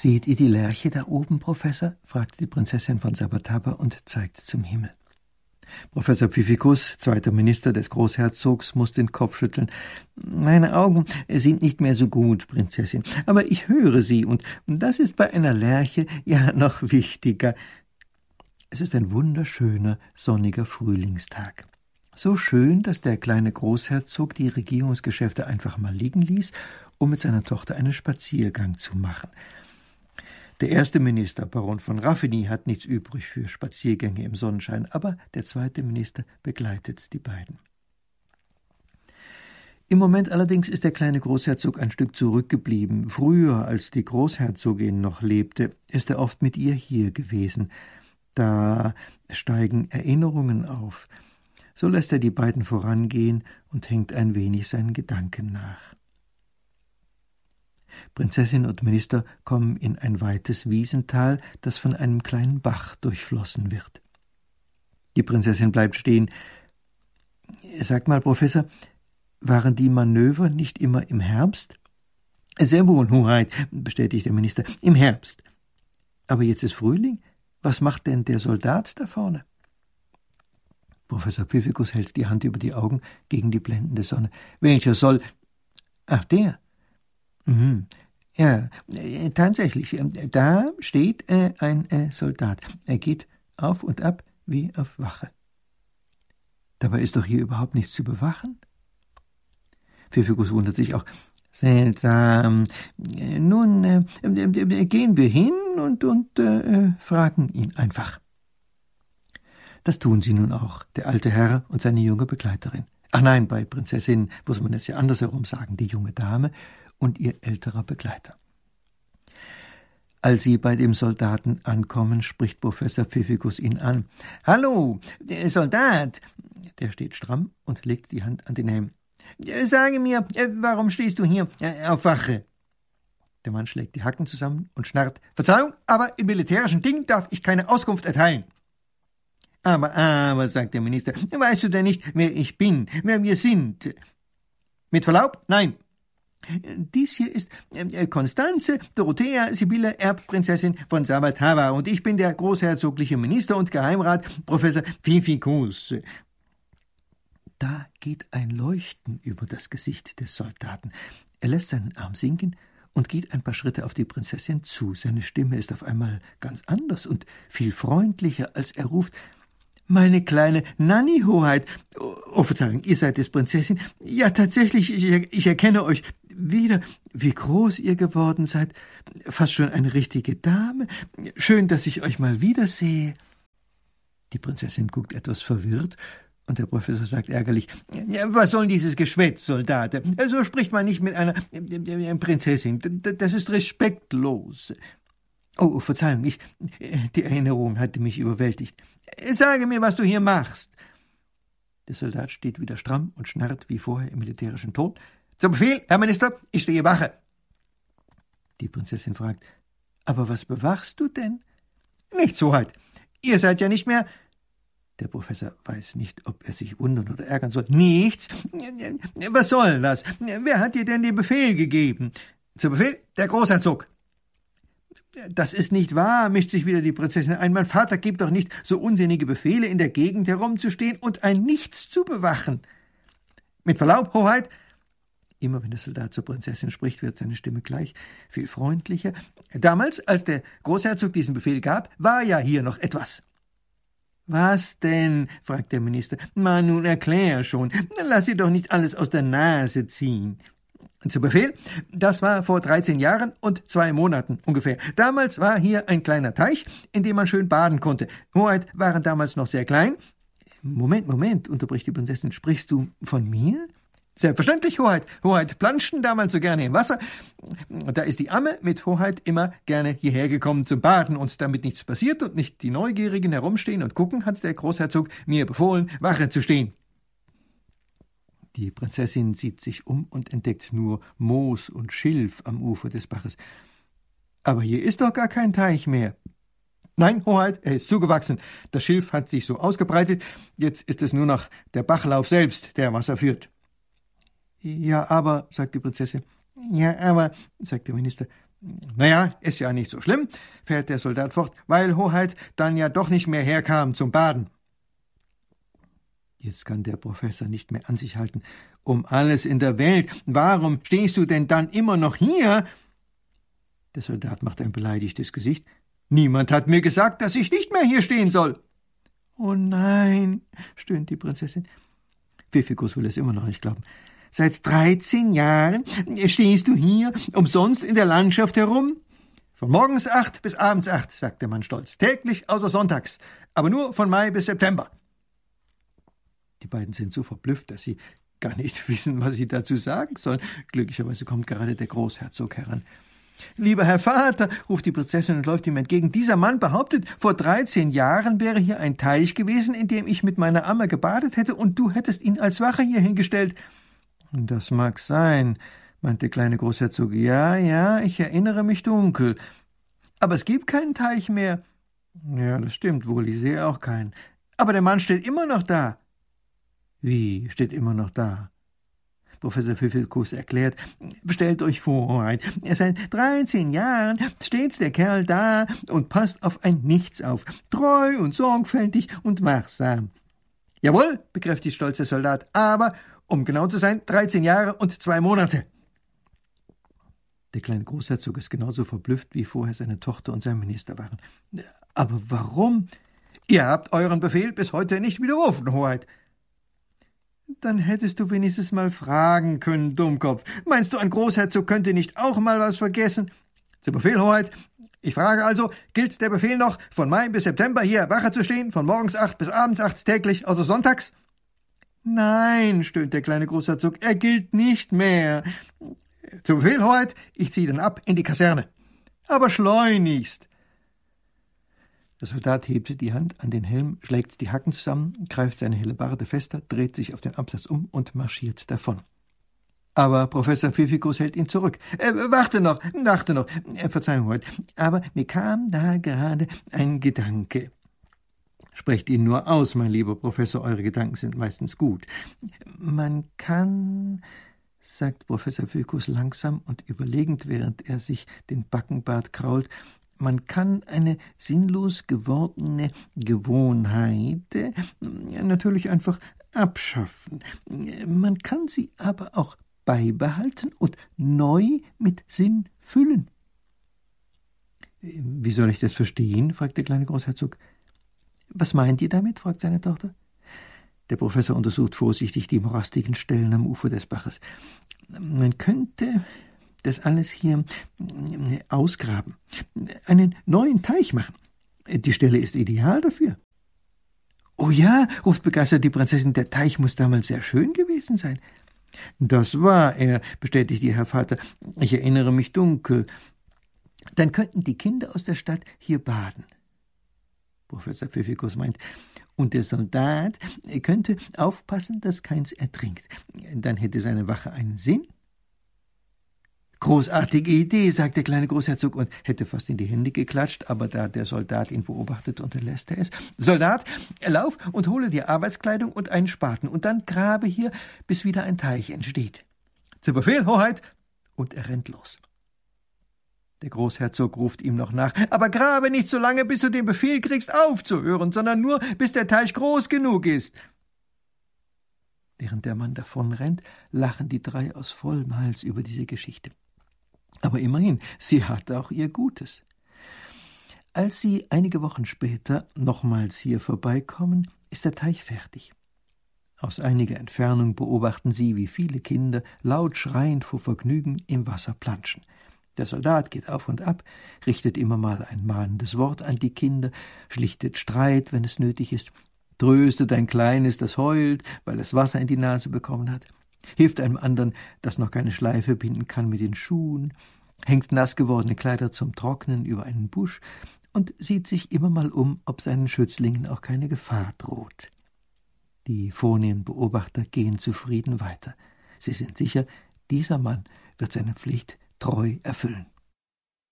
»Seht ihr die Lerche da oben, Professor?« fragte die Prinzessin von Sabataba und zeigte zum Himmel. Professor Pfiffikus, zweiter Minister des Großherzogs, musste den Kopf schütteln. »Meine Augen sind nicht mehr so gut, Prinzessin, aber ich höre sie, und das ist bei einer Lerche ja noch wichtiger.« Es ist ein wunderschöner, sonniger Frühlingstag. So schön, dass der kleine Großherzog die Regierungsgeschäfte einfach mal liegen ließ, um mit seiner Tochter einen Spaziergang zu machen. Der erste Minister, Baron von Raffigny, hat nichts übrig für Spaziergänge im Sonnenschein, aber der zweite Minister begleitet die beiden. Im Moment allerdings ist der kleine Großherzog ein Stück zurückgeblieben. Früher, als die Großherzogin noch lebte, ist er oft mit ihr hier gewesen. Da steigen Erinnerungen auf. So lässt er die beiden vorangehen und hängt ein wenig seinen Gedanken nach. Prinzessin und Minister kommen in ein weites Wiesental, das von einem kleinen Bach durchflossen wird. Die Prinzessin bleibt stehen. »Sag mal, Professor, waren die Manöver nicht immer im Herbst?« »Sehr wohl, Hoheit«, bestätigt der Minister, »im Herbst. Aber jetzt ist Frühling. Was macht denn der Soldat da vorne?« Professor Pfiffikus hält die Hand über die Augen gegen die blendende Sonne. »Welcher soll? Ach, der. Ja, tatsächlich, da steht ein Soldat. Er geht auf und ab wie auf Wache. Dabei ist doch hier überhaupt nichts zu bewachen.« Pfiffikus wundert sich auch. »Seltsam. Nun, gehen wir hin und fragen ihn einfach.« Das tun sie nun auch, der alte Herr und seine junge Begleiterin. Ach nein, bei Prinzessin muss man es ja andersherum sagen, die junge Dame und ihr älterer Begleiter. Als sie bei dem Soldaten ankommen, spricht Professor Pfiffikus ihn an. »Hallo, der Soldat!« Der steht stramm und legt die Hand an den Helm. »Sage mir, warum stehst du hier auf Wache?« Der Mann schlägt die Hacken zusammen und schnarrt. »Verzeihung, aber in militärischen Dingen darf ich keine Auskunft erteilen.« Aber, sagt der Minister, weißt du denn nicht, wer ich bin, wer wir sind? Mit Verlaub, nein. Dies hier ist Konstanze Dorothea Sibylle Erbprinzessin von Sabataba und ich bin der großherzogliche Minister und Geheimrat Professor Pfiffikus. Da geht ein Leuchten über das Gesicht des Soldaten. Er lässt seinen Arm sinken und geht ein paar Schritte auf die Prinzessin zu. Seine Stimme ist auf einmal ganz anders und viel freundlicher, als er ruft: »Meine kleine Nanny, Hoheit! Oh, Verzeihung, ihr seid es, Prinzessin. Ja, tatsächlich, ich erkenne euch wieder. Wie groß ihr geworden seid. Fast schon eine richtige Dame. Schön, dass ich euch mal wiedersehe.« Die Prinzessin guckt etwas verwirrt und der Professor sagt ärgerlich: »Was soll dieses Geschwätz, Soldat? So spricht man nicht mit einer Prinzessin. Das ist respektlos.« »Oh, Verzeihung, die Erinnerung hatte mich überwältigt. Sage mir, was du hier machst.« Der Soldat steht wieder stramm und schnarrt wie vorher im militärischen Ton. »Zu Befehl, Herr Minister, ich stehe Wache.« Die Prinzessin fragt: »Aber was bewachst du denn?« »Nichts, Hoheit. Ihr seid ja nicht mehr...« Der Professor weiß nicht, ob er sich wundern oder ärgern soll. »Nichts? Was soll das? Wer hat dir denn den Befehl gegeben?« »Zu Befehl, der Großherzog.« »Das ist nicht wahr«, mischt sich wieder die Prinzessin ein. »Mein Vater gibt doch nicht so unsinnige Befehle, in der Gegend herumzustehen und ein Nichts zu bewachen.« »Mit Verlaub, Hoheit.« Immer wenn der Soldat zur Prinzessin spricht, wird seine Stimme gleich viel freundlicher. »Damals, als der Großherzog diesen Befehl gab, war ja hier noch etwas.« »Was denn?« fragt der Minister. »Nun erklär schon. Lass dir doch nicht alles aus der Nase ziehen.« »Zu Befehl, das war vor 13 Jahren und 2 Monaten ungefähr. Damals war hier ein kleiner Teich, in dem man schön baden konnte. Hoheit waren damals noch sehr klein.« »Moment«, unterbricht die Prinzessin, »sprichst du von mir?« »Selbstverständlich, Hoheit. Hoheit planschten damals so gerne im Wasser. Da ist die Amme mit Hoheit immer gerne hierher gekommen zum Baden. Und damit nichts passiert und nicht die Neugierigen herumstehen und gucken, hat der Großherzog mir befohlen, Wache zu stehen.« Die Prinzessin sieht sich um und entdeckt nur Moos und Schilf am Ufer des Baches. »Aber hier ist doch gar kein Teich mehr.« »Nein, Hoheit, er ist zugewachsen. Das Schilf hat sich so ausgebreitet. Jetzt ist es nur noch der Bachlauf selbst, der Wasser führt.« »Ja, aber«, sagt die Prinzessin. »Ja, aber«, sagt der Minister, Naja, ist ja nicht so schlimm, fährt der Soldat fort, weil Hoheit dann ja doch nicht mehr herkam zum Baden. Jetzt kann der Professor nicht mehr an sich halten. Um alles in der Welt, warum stehst du denn dann immer noch hier? Der Soldat macht ein beleidigtes Gesicht. Niemand hat mir gesagt, dass ich nicht mehr hier stehen soll. Oh nein, stöhnt die Prinzessin. Pfiffikus will es immer noch nicht glauben. Seit 13 Jahren stehst du hier umsonst in der Landschaft herum? Von morgens 8 bis abends 8, sagt der Mann stolz. Täglich außer sonntags, aber nur von Mai bis September. Die beiden sind so verblüfft, dass sie gar nicht wissen, was sie dazu sagen sollen. Glücklicherweise kommt gerade der Großherzog heran. »Lieber Herr Vater«, ruft die Prinzessin und läuft ihm entgegen, »dieser Mann behauptet, vor 13 Jahren wäre hier ein Teich gewesen, in dem ich mit meiner Amme gebadet hätte, und du hättest ihn als Wache hier hingestellt.« »Das mag sein«, meint der kleine Großherzog. »Ja, ich erinnere mich dunkel. Aber es gibt keinen Teich mehr.« »Ja, das stimmt wohl, ich sehe auch keinen. Aber der Mann steht immer noch da.« »Wie, steht immer noch da?« Professor Pfiffikus erklärt, »Stellt euch vor, seit 13 Jahren steht der Kerl da und passt auf ein Nichts auf, treu und sorgfältig und wachsam.« »Jawohl«, bekräftigt stolz der Soldat, »aber, um genau zu sein, 13 Jahre und 2 Monate.« Der kleine Großherzog ist genauso verblüfft, wie vorher seine Tochter und sein Minister waren. »Aber warum?« »Ihr habt euren Befehl bis heute nicht widerrufen, Hoheit.« »Dann hättest du wenigstens mal fragen können, Dummkopf. Meinst du, ein Großherzog könnte nicht auch mal was vergessen?« »Zu Befehl, Hoheit. Ich frage also, gilt der Befehl noch, von Mai bis September hier Wache zu stehen, von morgens 8 bis abends 8 täglich, außer sonntags?« »Nein«, stöhnt der kleine Großherzog, »er gilt nicht mehr.« »Zu Befehl, Hoheit. Ich ziehe dann ab in die Kaserne. Aber schleunigst.« Der Soldat hebt die Hand an den Helm, schlägt die Hacken zusammen, greift seine Hellebarde fester, dreht sich auf den Absatz um und marschiert davon. Aber Professor Pfiffikus hält ihn zurück. Warte noch. Verzeihung, Hoheit, aber mir kam da gerade ein Gedanke.« »Sprecht ihn nur aus, mein lieber Professor, eure Gedanken sind meistens gut.« »Man kann«, sagt Professor Pfiffikus langsam und überlegend, während er sich den Backenbart krault, »man kann eine sinnlos gewordene Gewohnheit natürlich einfach abschaffen. Man kann sie aber auch beibehalten und neu mit Sinn füllen.« »Wie soll ich das verstehen?«, fragt der kleine Großherzog. »Was meint ihr damit?«, fragt seine Tochter. Der Professor untersucht vorsichtig die morastigen Stellen am Ufer des Baches. »Man könnte das alles hier ausgraben, einen neuen Teich machen. Die Stelle ist ideal dafür.« »Oh ja«, ruft begeistert die Prinzessin, »der Teich muss damals sehr schön gewesen sein.« »Das war er«, bestätigt ihr Herr Vater, »ich erinnere mich dunkel. Dann könnten die Kinder aus der Stadt hier baden.« Professor Pfiffikus meint, und der Soldat könnte aufpassen, dass keins ertrinkt. Dann hätte seine Wache einen Sinn. »Großartige Idee«, sagt der kleine Großherzog und hätte fast in die Hände geklatscht, aber da der Soldat ihn beobachtet, unterlässt er es. »Soldat, lauf und hole dir Arbeitskleidung und einen Spaten und dann grabe hier, bis wieder ein Teich entsteht.« »Zu Befehl, Hoheit!« Und er rennt los. Der Großherzog ruft ihm noch nach, »Aber grabe nicht so lange, bis du den Befehl kriegst, aufzuhören, sondern nur, bis der Teich groß genug ist.« Während der Mann davonrennt, lachen die 3 aus vollem Hals über diese Geschichte. Aber immerhin, sie hat auch ihr Gutes. Als sie einige Wochen später nochmals hier vorbeikommen, ist der Teich fertig. Aus einiger Entfernung beobachten sie, wie viele Kinder laut schreiend vor Vergnügen im Wasser planschen. Der Soldat geht auf und ab, richtet immer mal ein mahnendes Wort an die Kinder, schlichtet Streit, wenn es nötig ist, tröstet ein Kleines, das heult, weil es Wasser in die Nase bekommen hat, hilft einem anderen, das noch keine Schleife binden kann, mit den Schuhen, hängt nass gewordene Kleider zum Trocknen über einen Busch und sieht sich immer mal um, ob seinen Schützlingen auch keine Gefahr droht. Die vornehmen Beobachter gehen zufrieden weiter. Sie sind sicher, dieser Mann wird seine Pflicht treu erfüllen.